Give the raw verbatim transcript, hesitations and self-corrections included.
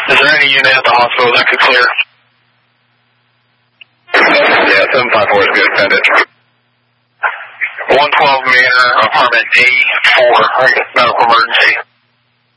Is there any unit at the hospital that could clear? Yeah, seven five four is good. Send it. one twelve Manor, apartment A four. I guess medical emergency.